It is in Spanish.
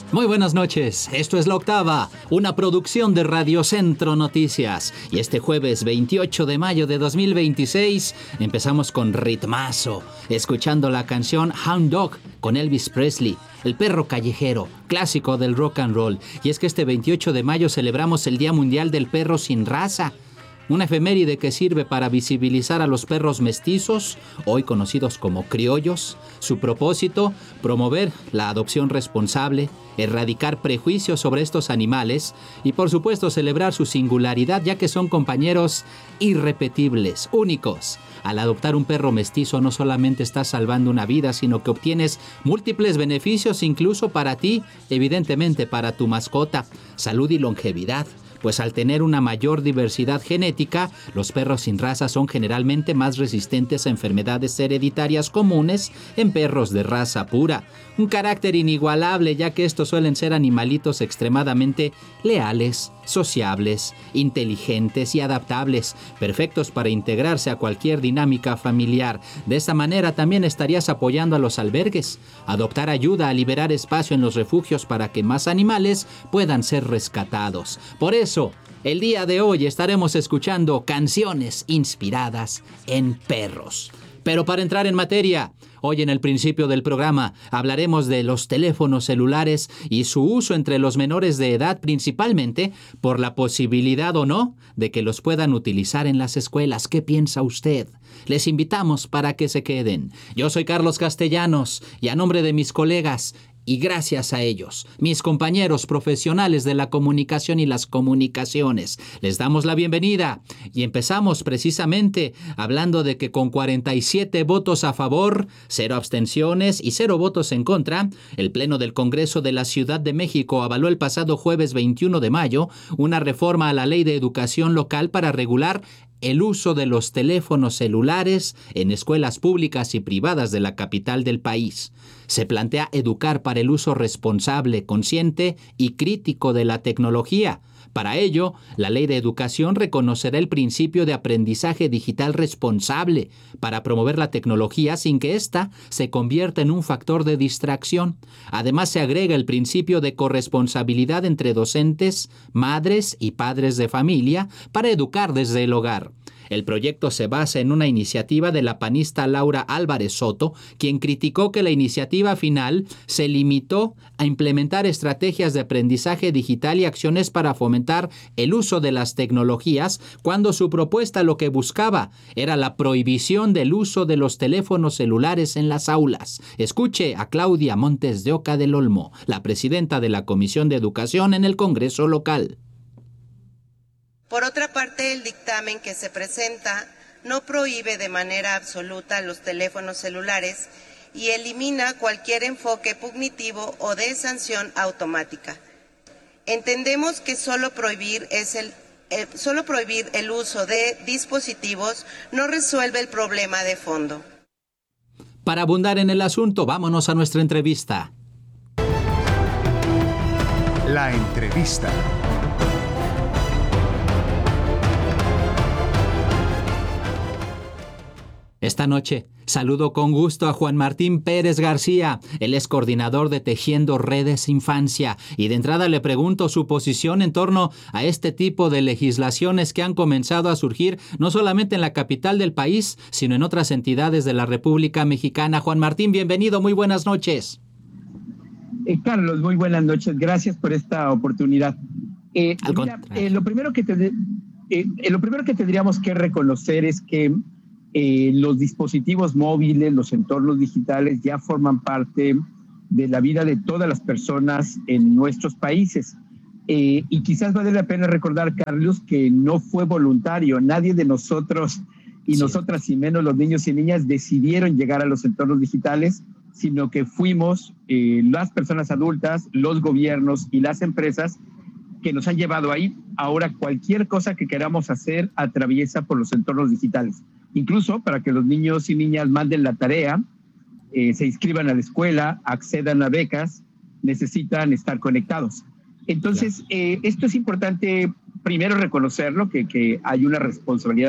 Muy buenas noches, esto es La Octava, una producción de Radio Centro Noticias. Y este jueves 28 de mayo de 2026 empezamos con ritmazo, escuchando la canción Hound Dog con Elvis Presley, el perro callejero, clásico del rock and roll. Y es que este 28 de mayo celebramos el Día Mundial del Perro Sin Raza. Una efeméride que sirve para visibilizar a los perros mestizos, hoy conocidos como criollos. Su propósito, promover la adopción responsable, erradicar prejuicios sobre estos animales y por supuesto celebrar su singularidad, ya que son compañeros irrepetibles, únicos. Al adoptar un perro mestizo no solamente estás salvando una vida, sino que obtienes múltiples beneficios incluso para ti, evidentemente para tu mascota, salud y longevidad. Pues al tener una mayor diversidad genética, los perros sin raza son generalmente más resistentes a enfermedades hereditarias comunes en perros de raza pura. Un carácter inigualable, ya que estos suelen ser animalitos extremadamente leales, sociables, inteligentes y adaptables, perfectos para integrarse a cualquier dinámica familiar. De esta manera también estarías apoyando a los albergues. Adoptar ayuda a liberar espacio en los refugios para que más animales puedan ser rescatados. Por eso, el día de hoy estaremos escuchando canciones inspiradas en perros. Pero para entrar en materia, hoy en el principio del programa hablaremos de los teléfonos celulares y su uso entre los menores de edad, principalmente por la posibilidad o no de que los puedan utilizar en las escuelas. ¿Qué piensa usted? Les invitamos para que se queden. Yo soy Carlos Castellanos y a nombre de mis colegas y gracias a ellos, mis compañeros profesionales de la comunicación y las comunicaciones, les damos la bienvenida y empezamos precisamente hablando de que con 47 votos a favor, 0 abstenciones y 0 votos en contra, el Pleno del Congreso de la Ciudad de México avaló el pasado jueves 21 de mayo una reforma a la Ley de Educación Local para regular el uso de los teléfonos celulares en escuelas públicas y privadas de la capital del país. Se plantea educar para el uso responsable, consciente y crítico de la tecnología. Para ello, la Ley de Educación reconocerá el principio de aprendizaje digital responsable para promover la tecnología sin que ésta se convierta en un factor de distracción. Además, se agrega el principio de corresponsabilidad entre docentes, madres y padres de familia para educar desde el hogar. El proyecto se basa en una iniciativa de la panista Laura Álvarez Soto, quien criticó que la iniciativa final se limitó a implementar estrategias de aprendizaje digital y acciones para fomentar el uso de las tecnologías, cuando su propuesta lo que buscaba era la prohibición del uso de los teléfonos celulares en las aulas. Escuche a Claudia Montes de Oca del Olmo, la presidenta de la Comisión de Educación en el Congreso local. Por otra parte, el dictamen que se presenta no prohíbe de manera absoluta los teléfonos celulares y elimina cualquier enfoque punitivo o de sanción automática. Entendemos que solo prohibir el uso de dispositivos no resuelve el problema de fondo. Para abundar en el asunto, vámonos a nuestra entrevista. La entrevista. Esta noche saludo con gusto a Juan Martín Pérez García, él es coordinador de Tejiendo Redes Infancia, y de entrada le pregunto su posición en torno a este tipo de legislaciones que han comenzado a surgir no solamente en la capital del país, sino en otras entidades de la República Mexicana. Juan Martín, bienvenido, muy buenas noches. Carlos, muy buenas noches, gracias por esta oportunidad. Lo primero que tendríamos que reconocer es que los dispositivos móviles, los entornos digitales ya forman parte de la vida de todas las personas en nuestros países. Y quizás vale la pena recordar, Carlos, que no fue voluntario. Nadie de nosotros y nosotras, y menos los niños y niñas, decidieron llegar a los entornos digitales, sino que fuimos las personas adultas, los gobiernos y las empresas que nos han llevado ahí. Ahora cualquier cosa que queramos hacer atraviesa por los entornos digitales. Incluso para que los niños y niñas manden la tarea, se inscriban a la escuela, accedan a becas, necesitan estar conectados. Entonces, esto es importante primero reconocerlo, que hay una responsabilidad